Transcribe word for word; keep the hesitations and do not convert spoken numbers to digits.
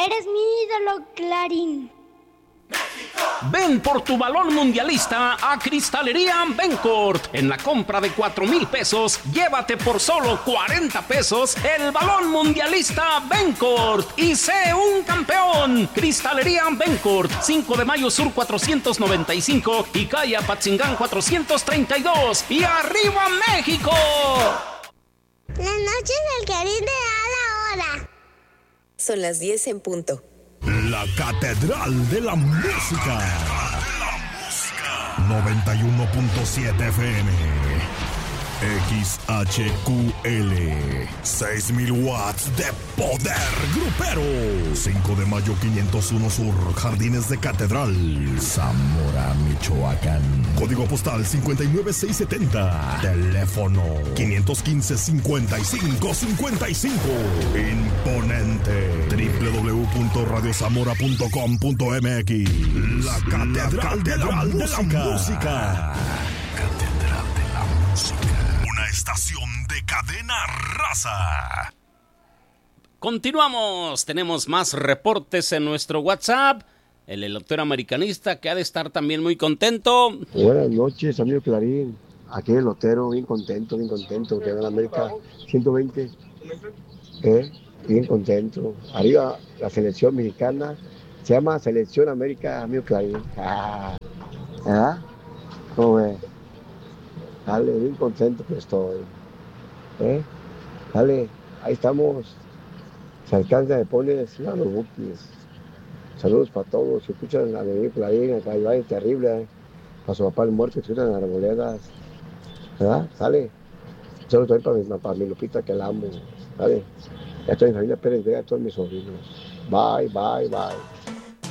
Eres mi ídolo, Clarín. Ven por tu balón mundialista a Cristalería Bencourt. En la compra de cuatro mil pesos, llévate por solo cuarenta pesos el balón mundialista Bencourt y sé un campeón. Cristalería Bencourt, cinco de mayo Sur cuatrocientos noventa y cinco y calle Apatzingán cuatrocientos treinta y dos. ¡Y arriba México! Las noches del Clarín te da la hora. Son las diez en punto. La Catedral de la Música. noventa y uno punto siete F M. X H Q L. seis mil watts de poder grupero. cinco de mayo quinientos uno Sur, Jardines de Catedral, Zamora, Michoacán. Código postal cincuenta y nueve seiscientos setenta. Teléfono quinientos quince, cincuenta y cinco cincuenta y cinco. Imponente. doble u doble u doble u punto radio zamora punto com punto m x. La Catedral, La Catedral de, la de la Música. Catedral de la Música. Una estación de cadena raza. Continuamos, tenemos más reportes en nuestro WhatsApp. El elotero americanista que ha de estar también muy contento. Buenas noches, amigo Clarín. Aquí el elotero, bien contento, bien contento. Que en América ciento veinte. ¿Eh? Bien contento. Arriba la selección mexicana. Se llama Selección América, amigo Clarín. Ah, ¿ah? ¿Cómo ves? Dale, bien contento que estoy. ¿Eh? Dale, ahí estamos. Se alcanza de pones a los buques. Saludos para todos. Si escuchan a mi Clarín, acá hay valle terrible. ¿Eh? Para su papá el muerto, que escuchan las arboledas. ¿Verdad? Sale. Saludos también para mi, para mi Lupita, que la amo. Sale. Ya toda mi familia Pérez Vega, todos mis sobrinos. Bye, bye, bye.